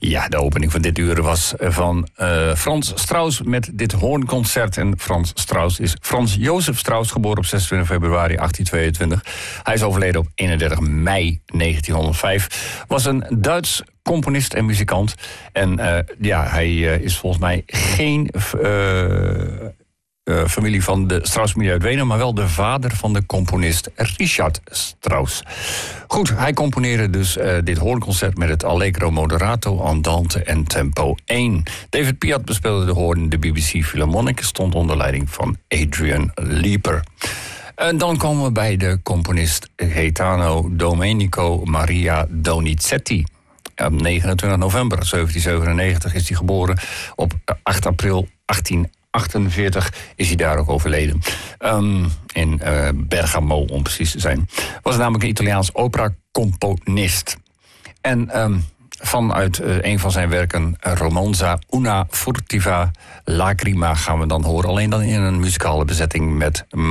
Ja, de opening van dit uur was van Frans Strauss met dit hoornconcert. En Frans Strauss is Frans Jozef Strauss, geboren op 26 februari 1822. Hij is overleden op 31 mei 1905. Was een Duits componist en muzikant. En hij is volgens mij geen familie van de Strauss-familie uit Wenen, maar wel de vader van de componist Richard Strauss. Goed, hij componeerde dus dit hoornconcert met het Allegro moderato, andante en tempo 1. David Piat bespeelde de hoorn, de BBC Philharmonic stond onder leiding van Adrian Leeper. En dan komen we bij de componist Gaetano Domenico Maria Donizetti. Op 29 november 1797 is hij geboren. Op 8 april 1848 is hij daar ook overleden. In Bergamo, om precies te zijn. Was namelijk een Italiaans opera-componist. En vanuit een van zijn werken, Romanza una furtiva lacrima, gaan we dan horen. Alleen dan in een muzikale bezetting met